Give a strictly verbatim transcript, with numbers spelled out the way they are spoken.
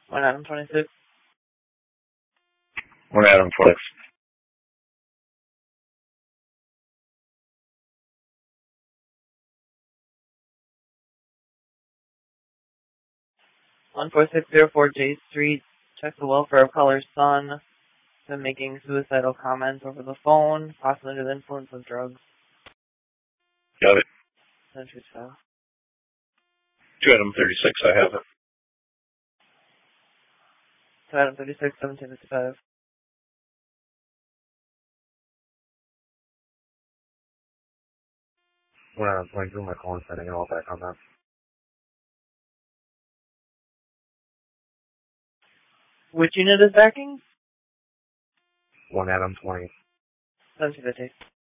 One Adam twenty-six. One Adam twenty-six. one four six zero four J Street. Check the welfare of caller's son. Been making suicidal comments over the phone, possibly under the influence of drugs. Got it. Century South. Two Adam thirty-six, I have it. Two Adam thirty-six, seventeen fifty-five. One Adam twenty-two, my call and sending it all back on that. Which unit is backing? One Adam twenty. seventeen fifty.